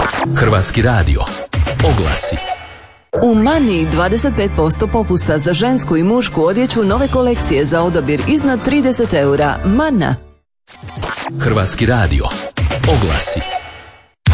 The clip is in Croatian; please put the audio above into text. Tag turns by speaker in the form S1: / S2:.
S1: Hrvatski radio. Oglasi.
S2: U Maniji 25% popusta za žensku i mušku odjeću nove kolekcije za odabir iznad 30 eura. Mana.
S1: Hrvatski radio. Oglasi.